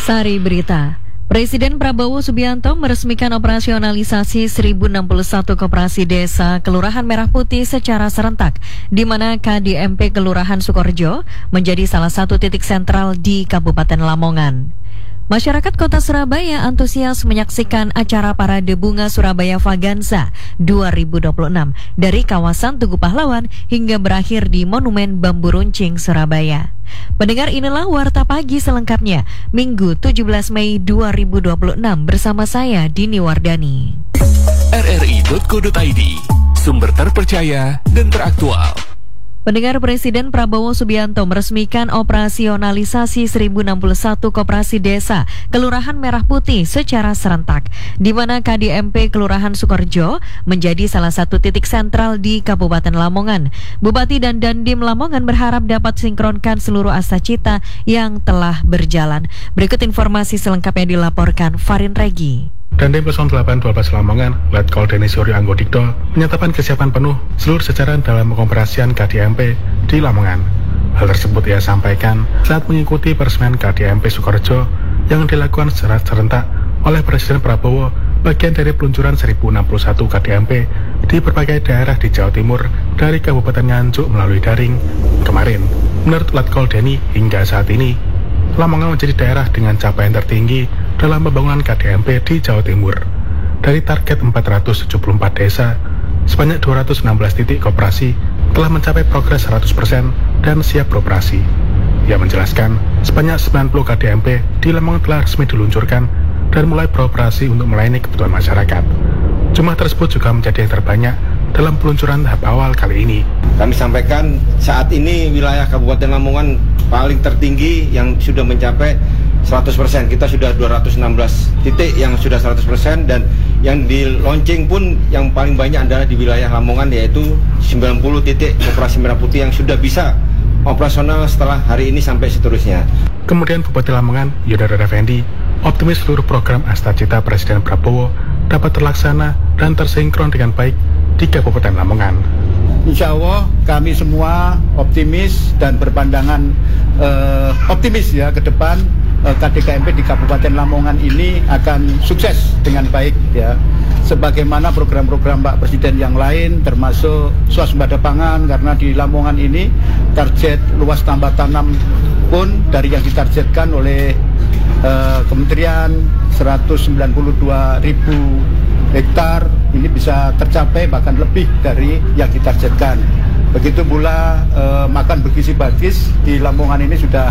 Sari Berita. Presiden Prabowo Subianto meresmikan operasionalisasi 1061 koperasi desa Kelurahan Merah Putih secara serentak, di mana KDMP Kelurahan Sukorejo menjadi salah satu titik sentral di Kabupaten Lamongan. Masyarakat Kota Surabaya antusias menyaksikan acara Parade Bunga Surabaya Vaganza 2026 dari kawasan Tugu Pahlawan hingga berakhir di Monumen Bambu Runcing, Surabaya. Pendengar, inilah Warta Pagi selengkapnya, Minggu 17 Mei 2026 bersama saya, Dini Wardani. RRI.co.id, sumber terpercaya dan teraktual. Pendengar, Presiden Prabowo Subianto meresmikan operasionalisasi 1061 koperasi desa Kelurahan Merah Putih secara serentak, di mana KDMP Kelurahan Sukorejo menjadi salah satu titik sentral di Kabupaten Lamongan. Bupati dan Dandim Lamongan berharap dapat sinkronkan seluruh asa cita yang telah berjalan. Berikut informasi selengkapnya dilaporkan Farin Regi. Dandim 0812 Lamongan, Letkol Deni Suryo Anggodikto, menyatakan kesiapan penuh seluruh jajaran dalam pengoperasian KDMP di Lamongan. Hal tersebut ia sampaikan saat mengikuti peresmian KDMP Sukorejo yang dilakukan secara serentak oleh Presiden Prabowo, bagian dari peluncuran 1061 KDMP di berbagai daerah di Jawa Timur dari Kabupaten Nganjuk melalui daring. Kemarin, menurut Letkol Deni, hingga saat ini Lamongan menjadi daerah dengan capaian tertinggi dalam pembangunan KDMP di Jawa Timur. Dari target 474 desa, sebanyak 216 titik koperasi telah mencapai progres 100% dan siap beroperasi. Ia menjelaskan, sebanyak 90 KDMP di Lamongan telah resmi diluncurkan dan mulai beroperasi untuk melayani kebutuhan masyarakat. Jumlah tersebut juga menjadi yang terbanyak dalam peluncuran tahap awal kali ini. Kami sampaikan saat ini wilayah Kabupaten Lamongan paling tertinggi yang sudah mencapai 100%. Kita sudah 216 titik yang sudah 100%, dan yang di launching pun yang paling banyak adalah di wilayah Lamongan, yaitu 90 titik operasi Merah Putih yang sudah bisa operasional setelah hari ini sampai seterusnya. Kemudian Bupati Lamongan, Yodara Effendi, optimis seluruh program Astacita Presiden Prabowo dapat terlaksana dan tersinkron dengan baik di Kabupaten Lamongan. Insya Allah kami semua optimis dan berpandangan optimis ya ke depan. KDKMP di Kabupaten Lamongan ini akan sukses dengan baik ya, sebagaimana program-program Pak Presiden yang lain, termasuk swasembada pangan, karena di Lamongan ini target luas tambah tanam pun dari yang ditargetkan oleh Kementerian 192.000 hektar ini bisa tercapai bahkan lebih dari yang ditargetkan. Begitu pula makan bergizi bagus di Lamongan ini sudah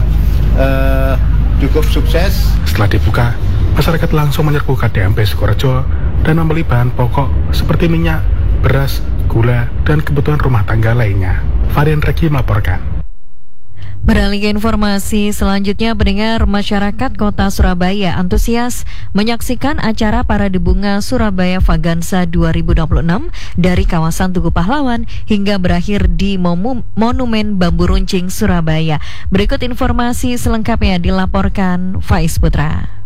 cukup sukses. Setelah dibuka, masyarakat langsung menyerbu KDMP Sukorejo dan membeli bahan pokok seperti minyak, beras, gula, dan kebutuhan rumah tangga lainnya. Farin Regi melaporkan. Beralih ke informasi selanjutnya, pendengar, masyarakat Kota Surabaya antusias menyaksikan acara Parade Bunga Surabaya Vaganza 2026 dari kawasan Tugu Pahlawan hingga berakhir di Monumen Bambu Runcing, Surabaya. Berikut informasi selengkapnya dilaporkan Faiz Putra.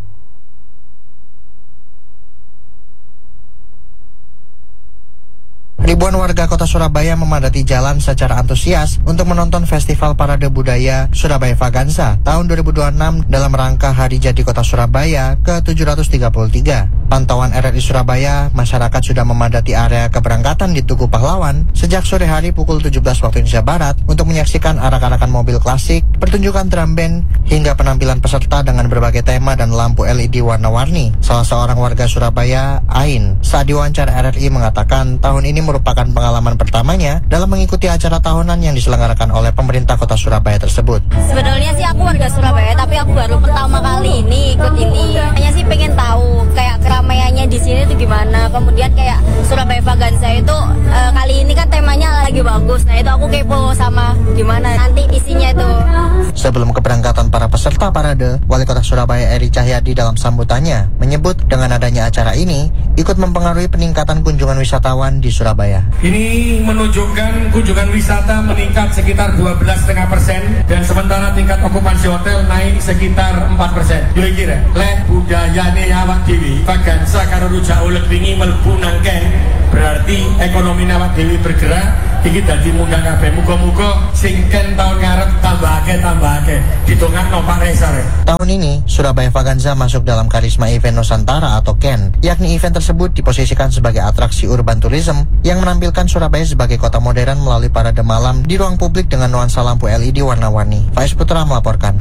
Ribuan warga Kota Surabaya memadati jalan secara antusias untuk menonton Festival Parade Budaya Surabaya Vaganza tahun 2026 dalam rangka Hari Jadi Kota Surabaya ke-733. Pantauan RRI Surabaya, masyarakat sudah memadati area keberangkatan di Tugu Pahlawan sejak sore hari pukul 17 waktu Indonesia Barat untuk menyaksikan arak-arakan mobil klasik, pertunjukan drum band, hingga penampilan peserta dengan berbagai tema dan lampu LED warna-warni. Salah seorang warga Surabaya, Ain, saat diwawancara RRI mengatakan tahun ini merupakan pengalaman pertamanya dalam mengikuti acara tahunan yang diselenggarakan oleh pemerintah Kota Surabaya tersebut. Sebenarnya sih aku warga Surabaya, tapi aku baru pertama kali ini ikut ini. Hanya sih pengen tahu kayak keramaiannya di sini itu gimana. Kemudian kayak Surabaya Vaganza itu kali ini kan temanya lagi bagus. Nah itu aku kepo sama gimana nanti isinya itu. Sebelum keberangkatan para peserta parade, Wali Kota Surabaya Eri Cahyadi dalam sambutannya menyebut dengan adanya acara ini ikut mempengaruhi peningkatan kunjungan wisatawan di Surabaya. Ini menunjukkan kunjungan wisata meningkat sekitar 12,5% dan sementara tingkat okupansi hotel naik sekitar 4%. Kira-kira leh budayane awak dhewe Vaganza karo rujak ulek wingi mlebu nang berarti ekonomi awak dhewe bergerak. Iki dadi munggah kabeh. Muga-muga sing ken tahun ngarep tambah akeh ditongakno Pak Reza. Tahun ini, Surabaya Vaganza masuk dalam Karisma Event Nusantara atau KEN, yakni event tersebut diposisikan sebagai atraksi urban tourism yang menampilkan Surabaya sebagai kota modern melalui parade malam di ruang publik dengan nuansa lampu LED warna-warni. Faiz Putra melaporkan.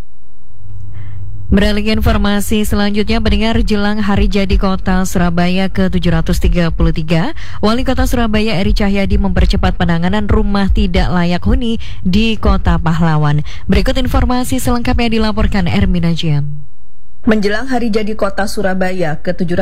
Beralih ke informasi selanjutnya, pendengar, jelang Hari Jadi Kota Surabaya ke-733, Wali Kota Surabaya Eri Cahyadi mempercepat penanganan rumah tidak layak huni di Kota Pahlawan. Berikut informasi selengkapnya dilaporkan Ermina Jian. Menjelang Hari Jadi Kota Surabaya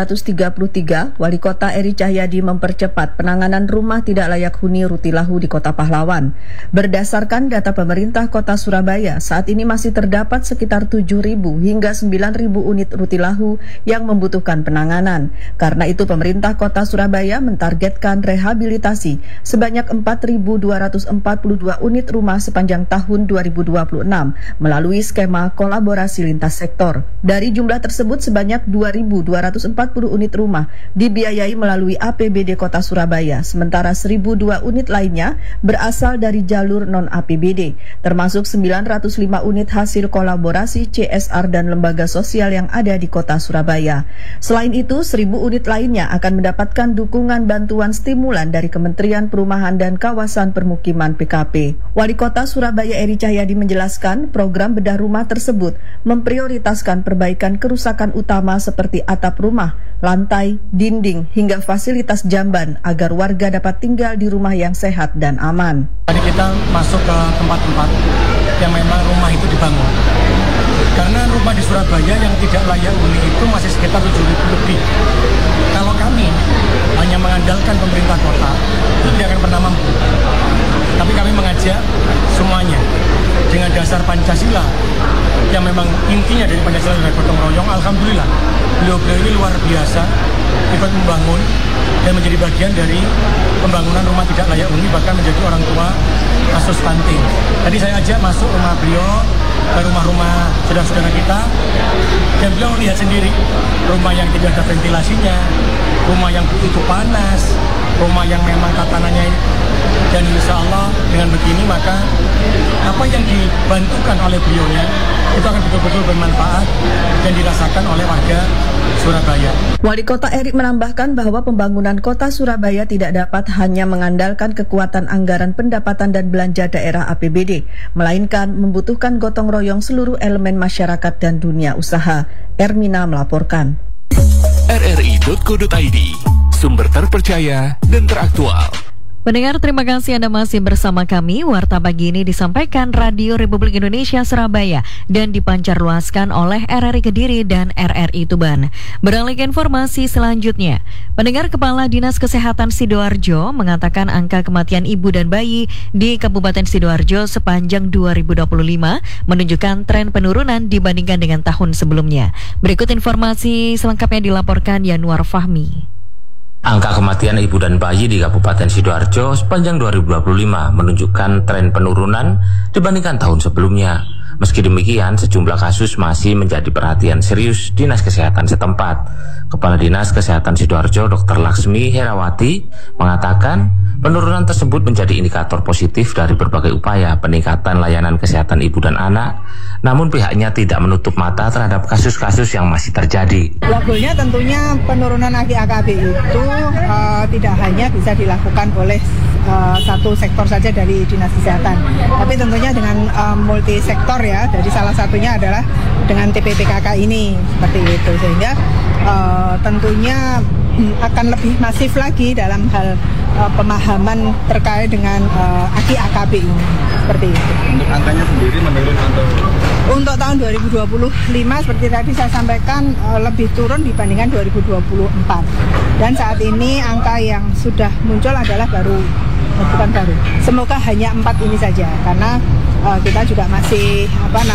ke-733, Wali Kota Eri Cahyadi mempercepat penanganan rumah tidak layak huni Rutilahu di Kota Pahlawan. Berdasarkan data pemerintah Kota Surabaya, saat ini masih terdapat sekitar 7.000 hingga 9.000 unit Rutilahu yang membutuhkan penanganan. Karena itu pemerintah Kota Surabaya mentargetkan rehabilitasi sebanyak 4.242 unit rumah sepanjang tahun 2026 melalui skema kolaborasi lintas sektor. Dari jumlah tersebut, sebanyak 2.240 unit rumah dibiayai melalui APBD Kota Surabaya, sementara 1.002 unit lainnya berasal dari jalur non-APBD, termasuk 905 unit hasil kolaborasi CSR dan lembaga sosial yang ada di Kota Surabaya. Selain itu, 1.000 unit lainnya akan mendapatkan dukungan bantuan stimulan dari Kementerian Perumahan dan Kawasan Permukiman PKP. Wali Kota Surabaya Eri Cahyadi menjelaskan program bedah rumah tersebut memprioritaskan perbaikan kerusakan utama seperti atap rumah, lantai, dinding, hingga fasilitas jamban agar warga dapat tinggal di rumah yang sehat dan aman. Tadi kita masuk ke tempat-tempat yang memang rumah itu dibangun. Karena rumah di Surabaya yang tidak layak huni itu masih sekitar 7.000 lebih. Kalau kami hanya mengandalkan pemerintah kota, itu tidak akan pernah mampu. Tapi kami mengajak semuanya dengan dasar Pancasila yang memang intinya dari Pancasila dan gotong royong. Alhamdulillah, beliau-beliau ini luar biasa ikut membangun dan menjadi bagian dari pembangunan rumah tidak layak huni, bahkan menjadi orang tua kasus stunting. Tadi saya ajak masuk rumah beliau, ke rumah-rumah saudara-saudara kita, dan beliau melihat sendiri rumah yang tidak ada ventilasinya, rumah yang begitu panas, rumah yang memang tatanannya, dan insya Allah dengan begini maka apa yang dibantukan oleh beliaunya itu akan betul-betul bermanfaat dan dirasakan oleh warga Surabaya. Wali Kota Eri menambahkan bahwa pembangunan Kota Surabaya tidak dapat hanya mengandalkan kekuatan anggaran pendapatan dan belanja daerah APBD, melainkan membutuhkan gotong royong seluruh elemen masyarakat dan dunia usaha. Ermina melaporkan. RRI.co.id, sumber terpercaya dan teraktual. Pendengar, terima kasih Anda masih bersama kami. Warta pagi ini disampaikan Radio Republik Indonesia Surabaya dan dipancarluaskan oleh RRI Kediri dan RRI Tuban. Beralih ke informasi selanjutnya. Pendengar, Kepala Dinas Kesehatan Sidoarjo mengatakan angka kematian ibu dan bayi di Kabupaten Sidoarjo sepanjang 2025 menunjukkan tren penurunan dibandingkan dengan tahun sebelumnya. Berikut informasi selengkapnya dilaporkan Yanuar Fahmi. Angka kematian ibu dan bayi di Kabupaten Sidoarjo sepanjang 2025 menunjukkan tren penurunan dibandingkan tahun sebelumnya. Meski demikian, sejumlah kasus masih menjadi perhatian serius Dinas Kesehatan setempat. Kepala Dinas Kesehatan Sidoarjo Dr. Laksmi Herawati mengatakan penurunan tersebut menjadi indikator positif dari berbagai upaya peningkatan layanan kesehatan ibu dan anak. Namun pihaknya tidak menutup mata terhadap kasus-kasus yang masih terjadi. Goalnya tentunya penurunan angka AKB itu tidak hanya bisa dilakukan oleh satu sektor saja dari Dinas Kesehatan, tapi tentunya dengan multi sektor ya. Jadi salah satunya adalah dengan TPPKK ini seperti itu, sehingga tentunya akan lebih masif lagi dalam hal pemahaman terkait dengan AKB ini seperti itu. Untuk angkanya sendiri menurun atau? Untuk tahun 2025 seperti tadi saya sampaikan lebih turun dibandingkan 2024. Dan saat ini angka yang sudah muncul adalah bukan baru. Semoga hanya 4 ini saja, karena kita juga masih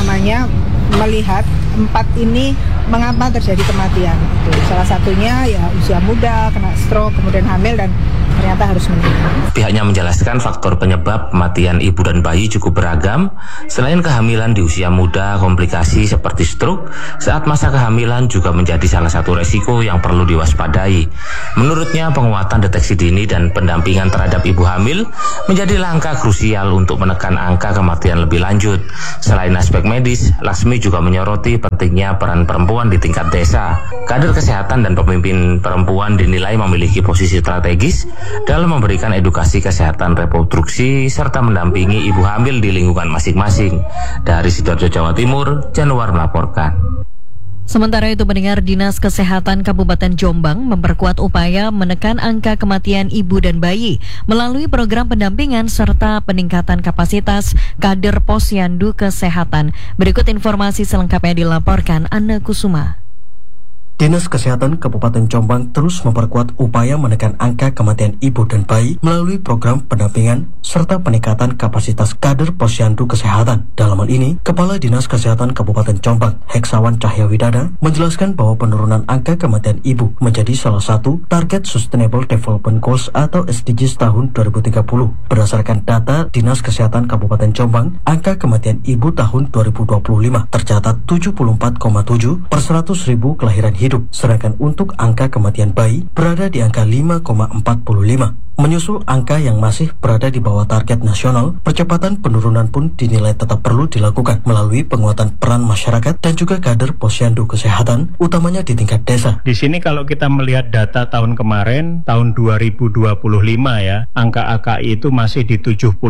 melihat 4 ini mengapa terjadi kematian. Itu salah satunya ya usia muda, kena stroke, kemudian hamil dan ternyata harus meninggal. Pihaknya menjelaskan faktor penyebab kematian ibu dan bayi cukup beragam. Selain kehamilan di usia muda, komplikasi seperti stroke saat masa kehamilan juga menjadi salah satu resiko yang perlu diwaspadai. Menurutnya, penguatan deteksi dini dan pendampingan terhadap ibu hamil menjadi langkah krusial untuk menekan angka kematian lebih lanjut. Selain aspek medis, Laksmi juga menyoroti pentingnya peran perempuan di tingkat desa. Kader kesehatan dan pemimpin perempuan dinilai memiliki posisi strategis dalam memberikan edukasi kesehatan reproduksi serta mendampingi ibu hamil di lingkungan masing-masing. Dari Sidoarjo, Jawa Timur, Januar melaporkan. Sementara itu, pendengar, Dinas Kesehatan Kabupaten Jombang memperkuat upaya menekan angka kematian ibu dan bayi melalui program pendampingan serta peningkatan kapasitas kader Posyandu Kesehatan. Berikut informasi selengkapnya dilaporkan Anna Kusuma. Dinas Kesehatan Kabupaten Jombang terus memperkuat upaya menekan angka kematian ibu dan bayi melalui program pendampingan serta peningkatan kapasitas kader Posyandu Kesehatan. Dalam hal ini, Kepala Dinas Kesehatan Kabupaten Jombang, Heksawan Cahyawidada, menjelaskan bahwa penurunan angka kematian ibu menjadi salah satu target Sustainable Development Goals atau SDGs tahun 2030. Berdasarkan data Dinas Kesehatan Kabupaten Jombang, angka kematian ibu tahun 2025 tercatat 74,7 per 100.000 kelahiran hidup. Sedangkan untuk angka kematian bayi berada di angka 5,45. Menyusul angka yang masih berada di bawah target nasional, percepatan penurunan pun dinilai tetap perlu dilakukan melalui penguatan peran masyarakat dan juga kader Posyandu Kesehatan, utamanya di tingkat desa. Di sini kalau kita melihat data tahun kemarin, tahun 2025 ya, angka AKI itu masih di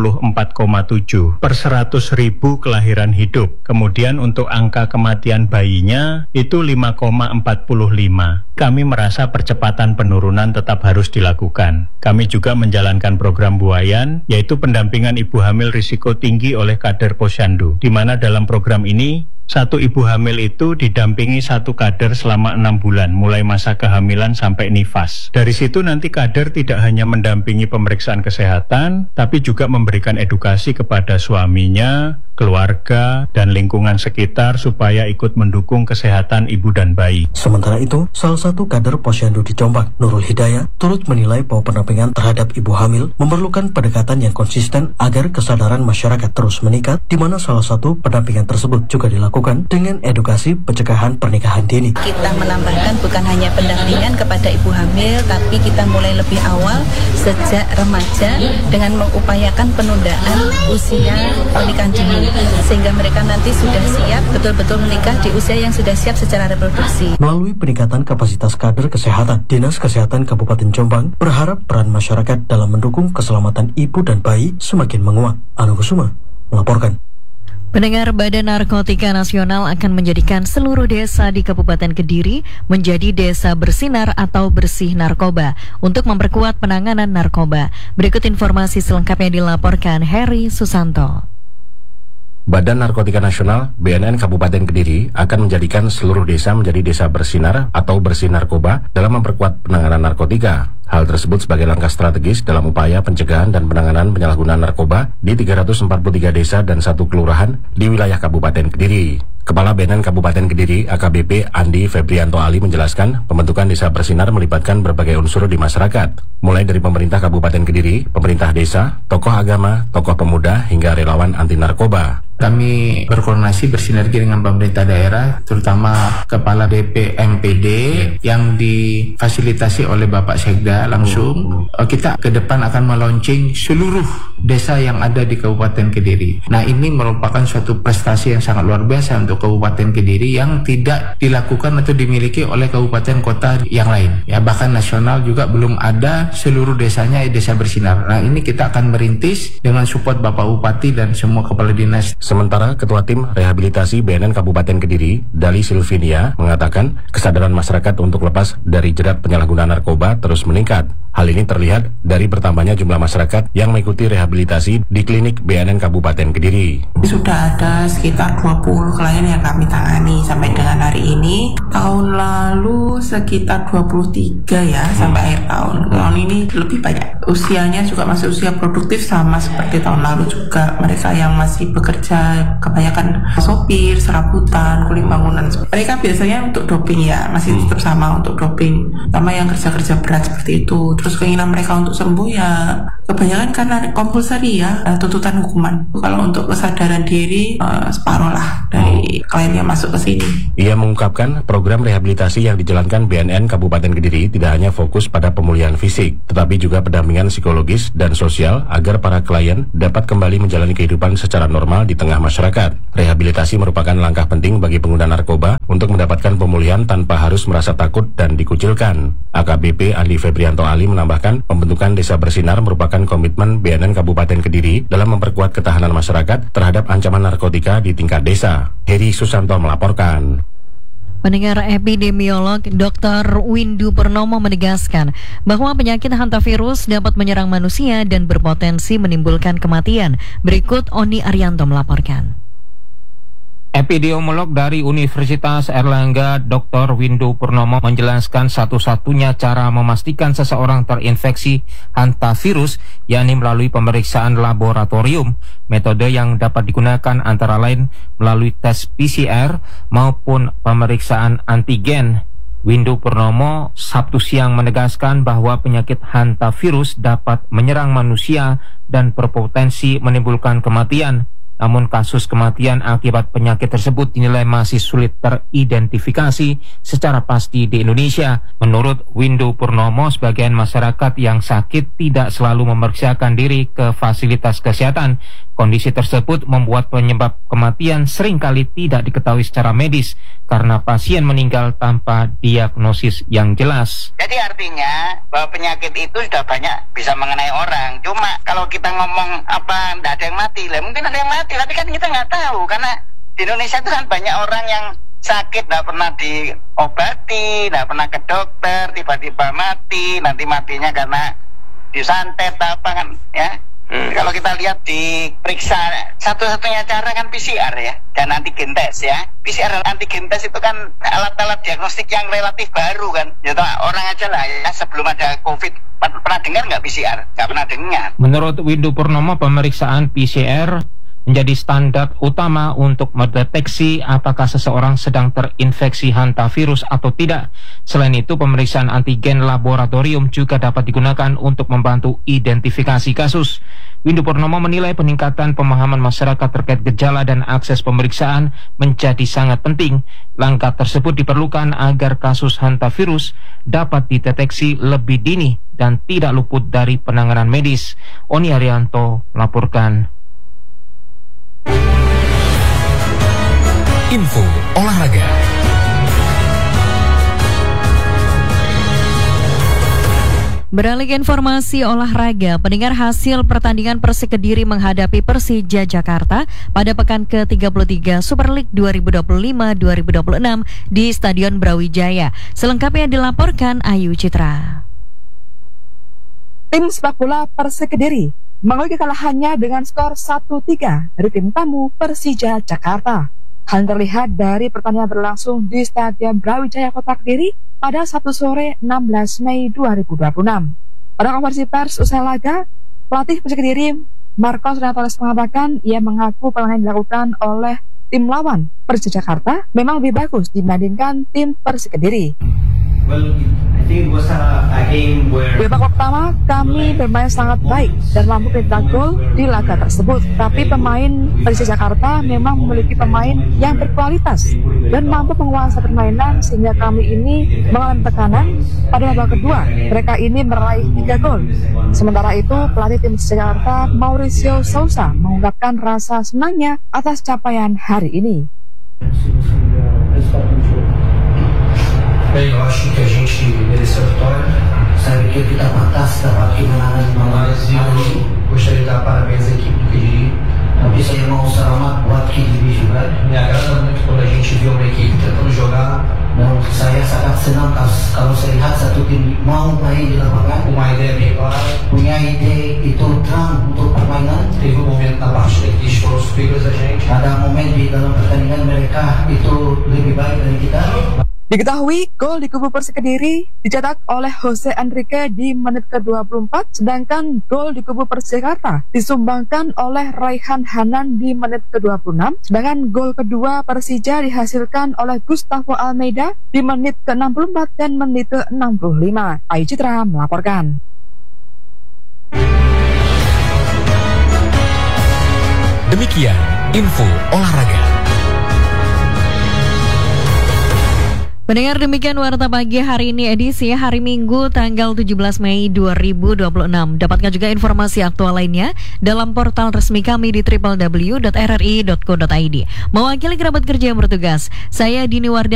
74,7 per 100.000 kelahiran hidup. Kemudian untuk angka kematian bayinya itu 5,45. Kami merasa percepatan penurunan tetap harus dilakukan. Kami juga menjalankan program buayan, yaitu pendampingan ibu hamil risiko tinggi oleh kader Posyandu, di mana dalam program ini satu ibu hamil itu didampingi satu kader selama 6 bulan, mulai masa kehamilan sampai nifas. Dari situ nanti kader tidak hanya mendampingi pemeriksaan kesehatan, tapi juga memberikan edukasi kepada suaminya, keluarga, dan lingkungan sekitar supaya ikut mendukung kesehatan ibu dan bayi. Sementara itu, salah satu kader Posyandu di Jombang, Nurul Hidayah, turut menilai bahwa pendampingan terhadap ibu hamil memerlukan pendekatan yang konsisten agar kesadaran masyarakat terus meningkat, di mana salah satu pendampingan tersebut juga dilakukan dengan edukasi pencegahan pernikahan dini. Kita menambahkan bukan hanya pendampingan kepada ibu hamil, tapi kita mulai lebih awal sejak remaja dengan mengupayakan penundaan usia pernikahan dini, sehingga mereka nanti sudah siap betul-betul menikah di usia yang sudah siap secara reproduksi. Melalui peningkatan kapasitas kader kesehatan, Dinas Kesehatan Kabupaten Jombang berharap peran masyarakat dalam mendukung keselamatan ibu dan bayi semakin menguat. Anu Kusuma melaporkan. Pendengar, Badan Narkotika Nasional akan menjadikan seluruh desa di Kabupaten Kediri menjadi desa bersinar atau bersih narkoba untuk memperkuat penanganan narkoba. Berikut informasi selengkapnya dilaporkan Heri Susanto. Badan Narkotika Nasional (BNN) Kabupaten Kediri akan menjadikan seluruh desa menjadi desa bersinar atau bersih narkoba dalam memperkuat penanganan narkotika. Hal tersebut sebagai langkah strategis dalam upaya pencegahan dan penanganan penyalahgunaan narkoba di 343 desa dan 1 kelurahan di wilayah Kabupaten Kediri. Kepala BNN Kabupaten Kediri AKBP Andi Febrianto Ali menjelaskan pembentukan desa bersinar melibatkan berbagai unsur di masyarakat, mulai dari pemerintah Kabupaten Kediri, pemerintah desa, tokoh agama, tokoh pemuda, hingga relawan anti narkoba. Kami berkoordinasi bersinergi dengan pemerintah daerah, terutama Kepala DPMPD yang difasilitasi oleh Bapak Sekda langsung. Kita ke depan akan melaunching seluruh desa yang ada di Kabupaten Kediri. Nah, ini merupakan suatu prestasi yang sangat luar biasa untuk Kabupaten Kediri yang tidak dilakukan atau dimiliki oleh kabupaten kota yang lain. Ya, bahkan nasional juga belum ada seluruh desanya desa bersinar. Nah, ini kita akan merintis dengan support Bapak Bupati dan semua kepala dinas. Sementara Ketua Tim Rehabilitasi BNN Kabupaten Kediri, Dali Silvinia, mengatakan kesadaran masyarakat untuk lepas dari jerat penyalahgunaan narkoba terus meningkat. Hal ini terlihat dari bertambahnya jumlah masyarakat yang mengikuti rehabilitasi di klinik BNN Kabupaten Kediri. Sudah ada sekitar 20 klien yang kami tangani sampai dengan hari ini. Tahun lalu sekitar 23 ya sampai akhir tahun. Tahun ini lebih banyak. Usianya juga masih usia produktif sama seperti tahun lalu juga. Mereka yang masih bekerja kebanyakan sopir, serabutan, kuli bangunan. Mereka biasanya untuk doping ya, masih tetap sama untuk doping. Sama yang kerja-kerja berat seperti itu. Terus terus keinginan mereka untuk sembuh ya kebanyakan karena kompulsori ya, tuntutan hukuman. Kalau untuk kesadaran diri separuh lah dari klien yang masuk ke sini. Ia mengungkapkan program rehabilitasi yang dijalankan BNN Kabupaten Kediri tidak hanya fokus pada pemulihan fisik, tetapi juga pendampingan psikologis dan sosial agar para klien dapat kembali menjalani kehidupan secara normal di tengah masyarakat. Rehabilitasi merupakan langkah penting bagi pengguna narkoba untuk mendapatkan pemulihan tanpa harus merasa takut dan dikucilkan. AKBP Andi Febrianto Ali menambahkan, pembentukan Desa Bersinar merupakan komitmen BNN Kabupaten Kediri dalam memperkuat ketahanan masyarakat terhadap ancaman narkotika di tingkat desa. Heri Susanto melaporkan. Pendengar, epidemiolog Dr. Windu Purnomo menegaskan bahwa penyakit hantavirus dapat menyerang manusia dan berpotensi menimbulkan kematian. Berikut Oni Arianto melaporkan. Epidemiolog dari Universitas Airlangga Dr. Windu Purnomo menjelaskan satu-satunya cara memastikan seseorang terinfeksi hantavirus yakni melalui pemeriksaan laboratorium. Metode yang dapat digunakan antara lain melalui tes PCR maupun pemeriksaan antigen. Windu Purnomo Sabtu siang menegaskan bahwa penyakit hantavirus dapat menyerang manusia dan berpotensi menimbulkan kematian. Namun kasus kematian akibat penyakit tersebut dinilai masih sulit teridentifikasi secara pasti di Indonesia. Menurut Windu Purnomo, sebagian masyarakat yang sakit tidak selalu memeriksakan diri ke fasilitas kesehatan. Kondisi tersebut membuat penyebab kematian seringkali tidak diketahui secara medis karena pasien meninggal tanpa diagnosis yang jelas. Jadi artinya bahwa penyakit itu sudah banyak bisa mengenai orang. Cuma kalau kita ngomong apa tidak ada yang mati, lah mungkin ada yang mati, tapi kan kita nggak tahu karena di Indonesia itu kan banyak orang yang sakit tidak pernah diobati, tidak pernah ke dokter, tiba-tiba mati, nanti matinya karena disantet apa kan ya. Kalau kita lihat diperiksa, satu-satunya cara kan PCR ya, dan antigen tes ya. PCR dan antigen tes itu kan alat-alat diagnostik yang relatif baru kan. Ya orang aja lah ya, sebelum ada COVID, pernah dengar nggak PCR? Nggak pernah dengar. Menurut Windu Purnomo, pemeriksaan PCR menjadi standar utama untuk mendeteksi apakah seseorang sedang terinfeksi hantavirus atau tidak. Selain itu, pemeriksaan antigen laboratorium juga dapat digunakan untuk membantu identifikasi kasus. Windu Purnomo menilai peningkatan pemahaman masyarakat terkait gejala dan akses pemeriksaan menjadi sangat penting. Langkah tersebut diperlukan agar kasus hantavirus dapat dideteksi lebih dini dan tidak luput dari penanganan medis. Oni Arianto laporkan. Info olahraga. Beralih ke informasi olahraga, pendengar, hasil pertandingan Persik Kediri menghadapi Persija Jakarta pada pekan ke-33 Super League 2025-2026 di Stadion Brawijaya. Selengkapnya dilaporkan Ayu Citra. Tim sepak bola Persik Kediri mengakui kekalahannya dengan skor 1-3 dari tim tamu Persija Jakarta. Hal terlihat dari pertandingan berlangsung di Stadion Brawijaya Kota Kediri pada Sabtu sore 16 Mei 2026. Pada konferensi pers usai laga, pelatih Persik Kediri Marcos Renatoles mengatakan ia mengaku permainan yang dilakukan oleh tim lawan Persija Jakarta memang lebih bagus dibandingkan tim Persik Kediri. Di babak pertama, kami bermain sangat baik dan mampu mencetak gol di laga tersebut. Tapi pemain Persija Jakarta memang memiliki pemain yang berkualitas dan mampu menguasai permainan sehingga kami ini mengalami tekanan. Pada babak kedua, mereka ini meraih 3 gol. Sementara itu, pelatih tim Persija Jakarta Mauricio Sousa mengungkapkan rasa senangnya atas capaian hari ini. Bem, eu acho que a gente mereceu a vitória. Sabe que kita pantas dapat kemenangan malam ini. Gostaria de dar parabéns à equipe do Kediri. Tapi saya mau selamat buat Kediri juga. Me agrada muito quando a gente vê uma equipe tentando jogar. Dan saya sangat senang kalau saya lihat satu tim mau main di lapangan. Uma ideia bem clara. Punya ide itu terang untuk permainan. Teve momento na partida que eles foram superiores a gente. Ada momen di dalam pertandingan mereka itu lebih baik dari kita. Diketahui gol di kubu Persik Kediri dicetak oleh Jose Enrique di menit ke-24, sedangkan gol di kubu Persija Jakarta disumbangkan oleh Raihan Hanan di menit ke-26, sedangkan gol kedua Persija dihasilkan oleh Gustavo Almeida di menit ke-64 dan menit ke-65. Ayu Citra melaporkan. Demikian info olahraga. Pendengar, demikian Warta Pagi hari ini edisi hari Minggu tanggal 17 Mei 2026. Dapatkan juga informasi aktual lainnya dalam portal resmi kami di www.rri.co.id. Mewakili kerabat kerja yang bertugas, saya Dini Warda.